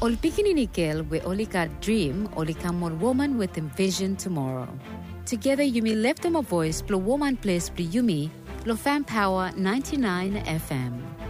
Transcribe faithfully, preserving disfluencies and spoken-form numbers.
Ol Pikini we only got dream, only come on woman with envision tomorrow. Together you may lift them a voice, blow woman place, blow Yumi, Lo Fan Power ninety-nine F M.